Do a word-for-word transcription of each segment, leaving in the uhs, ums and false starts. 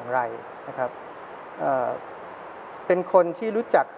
อย่างไรนะครับเเป็นคนที่รู้จัก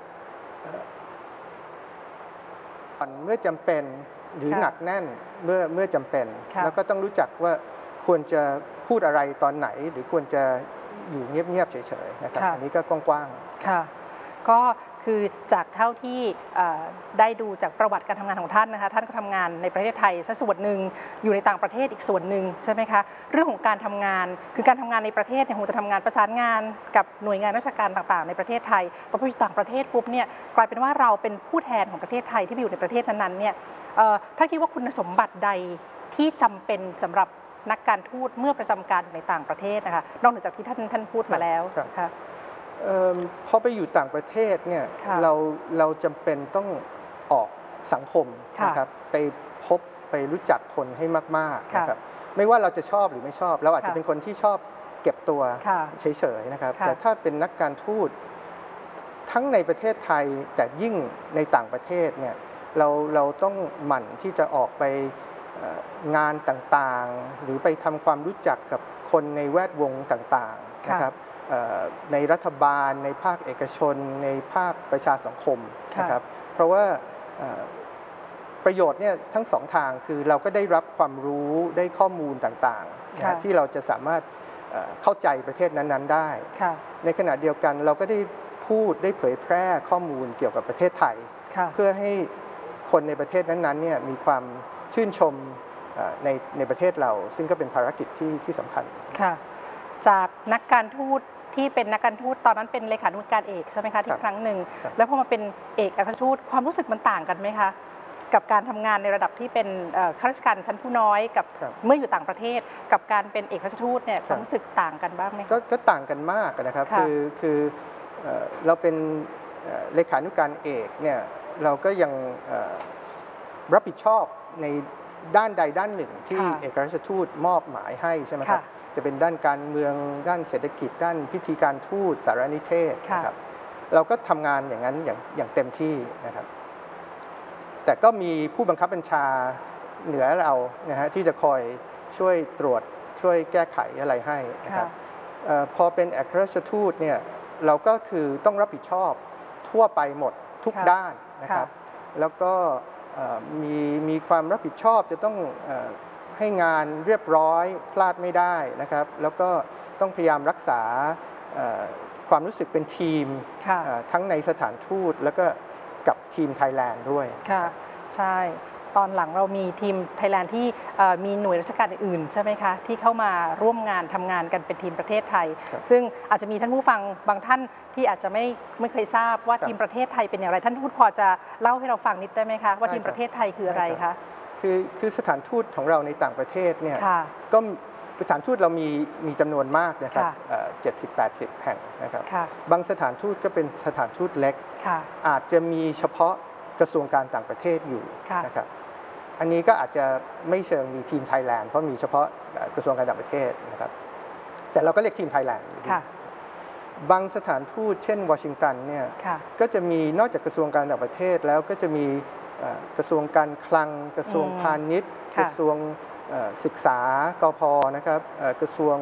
เมื่อจำเป็นหรือหนักแน่นเมื่อเมื่อจำเป็นแล้วก็ต้องรู้จักว่าควรจะพูดอะไรตอนไหนหรือควรจะอยู่เงียบๆเฉยๆนะครับอันนี้ก็กว้างๆค่ะก็คือจากเท่าที่ได้ดูจากประวัติการทำงานของท่านนะคะท่านก็ทำงานในประเทศไทยซะส่วนหนึ่งอยู่ในต่างประเทศอีกส่วนหนึ่งใช่ไหมคะเรื่องของการทำงานคือการทำงานในประเทศเนี่ยคงจะทำงานประสานงานกับหน่วยงานราชการต่างๆในประเทศไทยแต่พออยู่ต่างประเทศปุ๊บเนี่ยกลายเป็นว่าเราเป็นผู้แทนของประเทศไทยที่ไปอยู่ในประเทศนั้นๆเนี่ยถ้าคิดว่าคุณสมบัติใดที่จำเป็นสำหรับนักการทูตเมื่อประจำการอยู่ในต่างประเทศนะคะนอกจากที่ท่านท่านพูดมาแล้วค่ะพอไปอยู่ต่างประเทศเนี่ยเราเราจำเป็นต้องออกสังคมนะครับไปพบไปรู้จักคนให้มากๆนะครับไม่ว่าเราจะชอบหรือไม่ชอบเราอาจจะเป็นคนที่ชอบเก็บตัวเฉยๆนะครับแต่ถ้าเป็นนักการทูตทั้งในประเทศไทยแต่ยิ่งในต่างประเทศเนี่ยเราเราต้องหมั่นที่จะออกไปงานต่างๆหรือไปทำความรู้จักกับคนในแวดวงต่างๆนะครับในรัฐบาลในภาคเอกชนในภาคประชาสังคมนะครับเพราะว่าประโยชน์เนี่ยทั้งสองทางคือเราก็ได้รับความรู้ได้ข้อมูลต่างๆนะที่เราจะสามารถเข้าใจประเทศนั้นๆได้ในขณะเดียวกันเราก็ได้พูดได้เผยแพร่ข้อมูลเกี่ยวกับประเทศไทยเพื่อให้คนในประเทศนั้นๆเนี่ยมีความชื่นชมในในประเทศเราซึ่งก็เป็นภารกิจที่ที่สำคัญค่ะจากนักการทูตที่เป็นนักการทูตตอนนั้นเป็นเลขานุการเอกใช่ไหมคะที่ครั้งหนึ่งแล้วพอมาเป็นเอกอัครทูตความรู้สึกมันต่างกันไหมคะกับการทำงานในระดับที่เป็นข้าราชการชั้นผู้น้อยกับเมื่ออยู่ต่างประเทศกับการเป็นเอกอัครทูตเนี่ยความรู้สึกต่างกันบ้างไหมคะก็ต่างกันมากนะครับคือคือเราเป็นเลขานุการเอกเนี่ยเราก็ยังรับผิดชอบในด้านใดด้านหนึ่งที่เอกอัครทูตมอบหมายให้ใช่ไหมครับจะเป็นด้านการเมืองด้านเศรษฐกิจด้านพิธีการทูตสารนิเทศนะครับเราก็ทำงานอย่างนั้นอย่างอย่างเต็มที่นะครับแต่ก็มีผู้บังคับบัญชาเหนือเรานะฮะที่จะคอยช่วยตรวจช่วยแก้ไขอะไรให้นะครับพอเป็นเอกอัครทูตเนี่ยเราก็คือต้องรับผิดชอบทั่วไปหมดทุกด้านนะครับแล้วก็มีมีความรับผิดชอบจะต้องให้งานเรียบร้อยพลาดไม่ได้นะครับแล้วก็ต้องพยายามรักษาความรู้สึกเป็นทีมทั้งในสถานทูตแล้วก็กับทีมไทยแลนด์ด้วยค่ะใช่ตอนหลังเรามีทีมไทยแลนด์ที่มีหน่วยราชการอื่นใช่ไหมคะที่เข้ามาร่วมงานทำงานกันเป็นทีมประเทศไทยซึ่งอาจจะมีท่านผู้ฟังบางท่านที่อาจจะไม่ไม่เคยทราบว่าทีมประเทศไทยเป็นอย่างไรท่านทูตพอจะเล่าให้เราฟังนิดได้ไหมคะว่าทีมประเทศไทยคืออะไรคะคือคือสถานทูตของเราในต่างประเทศเนี่ยก็สถานทูตเรามีมีจำนวนมากนะครับเจ็ดสิบแปดสิบแห่งนะครับบางสถานทูตก็เป็นสถานทูตเล็กอาจจะมีเฉพาะกระทรวงการต่างประเทศอยู่นะครับอันนี้ก็อาจจะไม่เชิงมีทีมไทยแลนด์เพราะมีเฉพาะกระทรวงการต่างประเทศนะครับแต่เราก็เรียกทีมไทยแลนด์บางสถานทูตเช่นวอชิงตันเนี่ยก็จะมีนอกจากกระทรวงการต่างประเทศแล้วก็จะมีกระทรวงการคลังกระทรวงพาณิชย์กระทรวงศึกษากพ.นะครับกระทรวง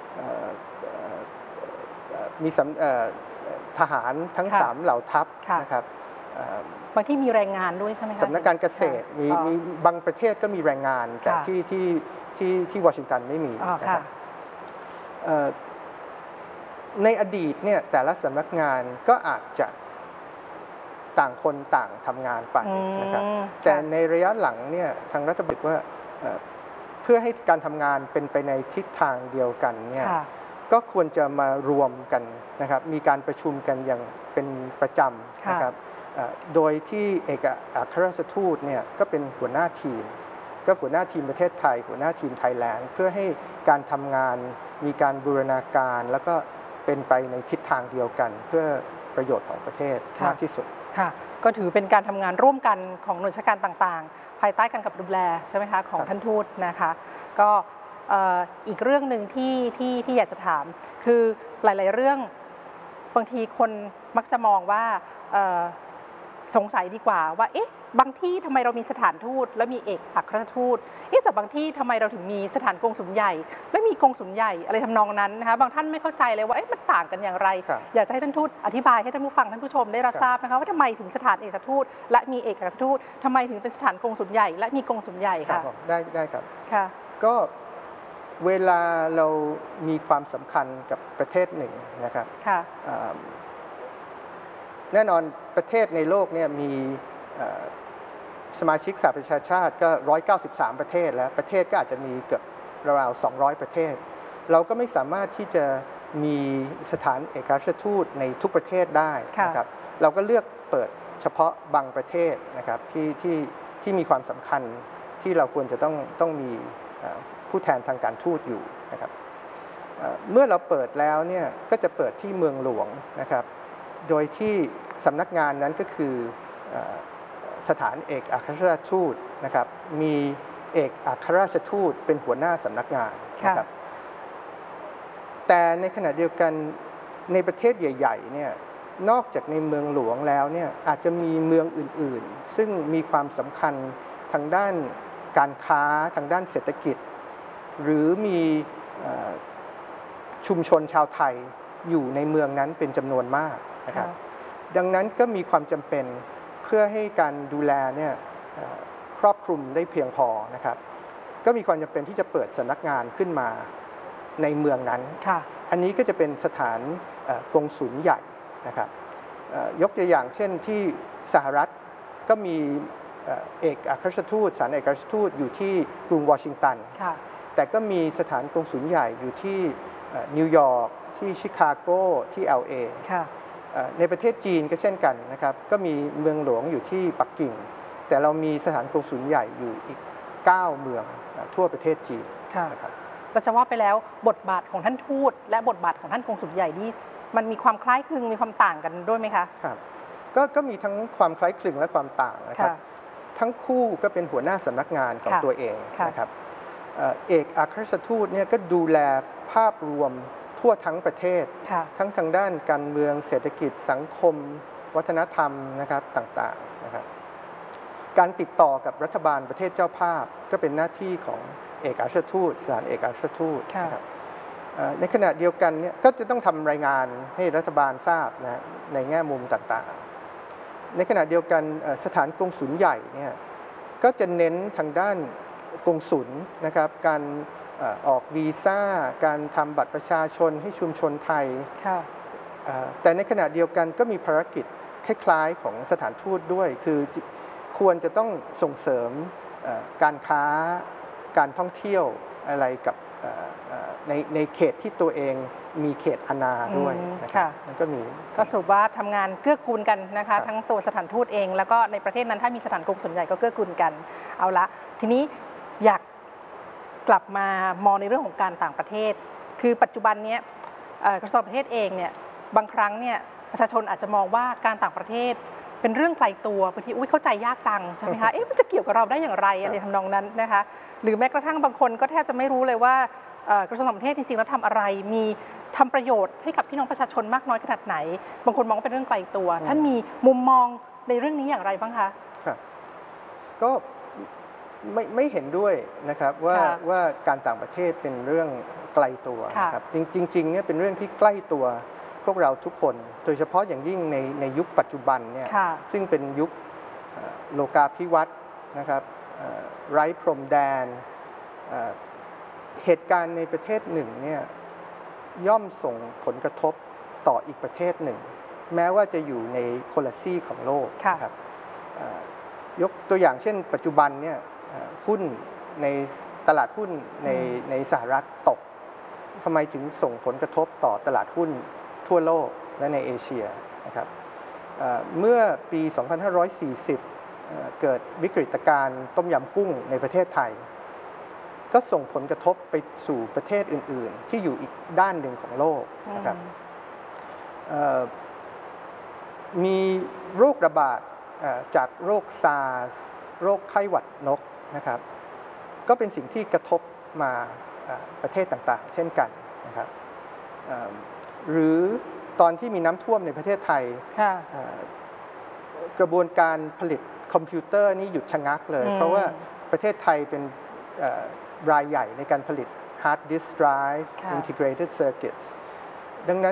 มีทหารทั้งสามเหล่าทัพนะครับบางที่มีแรงงานด้วยใช่ไหมคะสำนักการเกษตรมีมีบางประเทศก็มีแรงงานแต่ที่ที่ที่ที่วอชิงตันไม่มีนะครับในอดีตเนี่ยแต่ละสำนักงานก็อาจจะต่างคนต่างทำงานไปนะครับแต่ในระยะหลังเนี่ยทางรัฐบาลว่าเพื่อให้การทำงานเป็นไปในทิศทางเดียวกันเนี่ยก็ควรจะมารวมกันนะครับมีการประชุมกันอย่างเป็นประจำนะครับโดยที่เอกอัครราชทูตเนี่ยก็เป็นหัวหน้าทีมก็หัวหน้าทีมประเทศไทยหัวหน้าทีมไทยแลนด์เพื่อให้การทำงานมีการบูรณาการแล้วก็เป็นไปในทิศทางเดียวกันเพื่อประโยชน์ของประเทศมากที่สุดค่ะก็ถือเป็นการทำงานร่วมกันของหน่วยราชการต่างๆภายใต้การกำกับดูแลใช่ไหมคะของท่านทูตนะคะก็อีกเรื่องหนึ่งที่ที่ที่อยากจะถามคือหลายๆเรื่องบางทีคนมักจะมองว่าสงสัยดีกว่าว่าเอ๊ะบางที่ทำไมเรามีสถานทูตและมีเอกอัครราชทูตเอ๊ะแต่บางที่ทำไมเราถึงมีสถานกงสุลใหญ่และมีกงสุลใหญ่อะไรทำนองนั้นนะคะบางท่านไม่เข้าใจเลยว่าเอ๊ะมันต่างกันอย่างไรอยากจะให้ท่านทูตอธิบายให้ท่านผู้ฟังท่านผู้ชมได้รับทราบนะคะว่าทำไมถึงสถานเอกอัครราชทูตและมีเอกอัครราชทูตทำไมถึงเป็นสถานกงสุลใหญ่และมีกงสุลใหญ่ค่ะได้ได้ครับค่ะก็เวลาเรามีความสำคัญกับประเทศหนึ่งนะครับแน่นอนประเทศในโลกเนี่ยมีสมาชิกสหประชาชาติก็หนึ่งร้อยเก้าสิบสามประเทศแล้วประเทศก็อาจจะมีเกือบราวๆสองร้อยประเทศเราก็ไม่สามารถที่จะมีสถานเอกอัครราชทูตในทุกประเทศได้นะครับเราก็เลือกเปิดเฉพาะบางประเทศนะครับที่ที่ที่มีความสำคัญที่เราควรจะต้องต้องมีผู้แทนทางการทูตอยู่นะครับเมื่อเราเปิดแล้วเนี่ยก็จะเปิดที่เมืองหลวงนะครับโดยที่สำนักงานนั้นก็คือสถานเอกอัครราชทูตนะครับมีเอกอัครราชทูตเป็นหัวหน้าสำนักงานนะครับแต่ในขณะเดียวกันในประเทศใหญ่ๆเนี่ยนอกจากในเมืองหลวงแล้วเนี่ยอาจจะมีเมืองอื่นๆซึ่งมีความสำคัญทางด้านการค้าทางด้านเศรษฐกิจหรือมีชุมชนชาวไทยอยู่ในเมืองนั้นเป็นจำนวนมากนะครับดังนั้นก็มีความจำเป็นเพื่อให้การดูแลเนี่ยครอบคลุมได้เพียงพอนะครับก็มีความจำเป็นที่จะเปิดสำนักงานขึ้นมาในเมืองนั้นอันนี้ก็จะเป็นสถานกงสุลใหญ่นะครับยกตัวอย่างเช่นที่สหรัฐก็มีเอกอัครราชทูตสถานเอกอัครราชทูตอยู่ที่กรุงวอชิงตันแต่ก็มีสถานกงสุลใหญ่อยู่ที่นิวยอร์กที่ชิคาโกที่ แอล เอ ในประเทศจีนก็เช่นกันนะครับก็มีเมืองหลวงอยู่ที่ปักกิ่งแต่เรามีสถานกงสุลใหญ่อยู่อีกเก้าเมืองทั่วประเทศจีนนะครับเราจะว่าไปแล้วบทบาทของท่านทูตและบทบาทของท่านกงสุลใหญ่นี่มันมีความคล้ายคลึงมีความต่างกันด้วยไหมคะครับก็ก็มีทั้งความคล้ายคลึงและความต่างนะครับทั้งคู่ก็เป็นหัวหน้าสำนักงานของตัวเองนะครับเอกอัครราชทูตเนี่ยก็ดูแลภาพรวมทั่วทั้งประเทศทั้งทางด้านการเมืองเศรษฐกิจสังคมวัฒนธรรมนะครับต่างๆนะครับการติดต่อกับรัฐบาลประเทศเจ้าภาพก็เป็นหน้าที่ของเอกอัครราชทูตสถานเอกอัครราชทูตนะครับในขณะเดียวกันเนี่ยก็จะต้องทำรายงานให้รัฐบาลทราบนะในแง่มุมต่างๆในขณะเดียวกันสถานกงสุลใหญ่เนี่ยก็จะเน้นทางด้านกงสุลนะครับการออกวีซ่าการทำบัตรประชาชนให้ชุมชนไทยแต่ในขณะเดียวกันก็มีภารกิจคล้ายๆของสถานทูตด้วยคือควรจะต้องส่งเสริมการค้าการท่องเที่ยวอะไรกับในในเขตที่ตัวเองมีเขตอาณาด้วยนะครับมันก็มีก็สรุปว่าทำงานเกื้อกูลกันนะคะทั้งตัวสถานทูตเองแล้วก็ในประเทศนั้นถ้ามีสถานกงสุลใหญ่ก็เกื้อกูลกันเอาละทีนี้อยากกลับมามองในเรื่องของการต่างประเทศคือปัจจุบันนี้กระทรวงต่างประเทศเองเนี่ยบางครั้งเนี่ยประชาชนอาจจะมองว่าการต่างประเทศเป็นเรื่องไกลตัวบางทีอุ้ยเข้าใจยากจังใช่ไหมคะเอ๊ะมันจะเกี่ยวกับเราได้อย่างไรอะไรทำนองนั้นนะคะหรือแม้กระทั่งบางคนก็แทบจะไม่รู้เลยว่ากระทรวงต่างประเทศจริงๆแล้วทำอะไรมีทำประโยชน์ให้กับพี่น้องประชาชนมากน้อยขนาดไหนบางคนมองว่าเป็นเรื่องไกลตัวท่านมีมุมมองในเรื่องนี้อย่างไรบ้างคะครับก็ไม่ไม่เห็นด้วยนะครับว่าว่าการต่างประเทศเป็นเรื่องไกลตัวนะครับจริงๆเนี่ยเป็นเรื่องที่ใกล้ตัวพวกเราทุกคนโดยเฉพาะอย่างยิ่งในในยุคปัจจุบันเนี่ยซึ่งเป็นยุคโลกาภิวัตน์นะครับไร้พรมแดนเหตุการณ์ในประเทศหนึ่งเนี่ยย่อมส่งผลกระทบต่ออีกประเทศหนึ่งแม้ว่าจะอยู่ในคนละซีกของโลกนะครับยกตัวอย่างเช่นปัจจุบันเนี่ยหุ้นในตลาดหุ้นในในสหรัฐตกทำไมถึงส่งผลกระทบต่อตลาดหุ้นทั่วโลกและในเอเชียนะครับเมื่อปี สองพันห้าร้อยสี่สิบ เกิดวิกฤตการณ์ต้มยำกุ้งในประเทศไทยก็ส่งผลกระทบไปสู่ประเทศอื่นๆที่อยู่อีกด้านหนึ่งของโลกนะครับมีโรคระบาดจากโรคซาร์สโรคไข้หวัดนกนะครับก็เป็นสิ่งที่กระทบมาประเทศต่างๆเช่นกันนะครับหรือตอนที่มีน้ำท่วมในประเทศไทยกระบวนการผลิตคอมพิวเตอร์นี่หยุดชะงักเลย เพราะว่าประเทศไทยเป็นรายใหญ่ในการผลิต hard disk drive integrated circuits ดังนั้น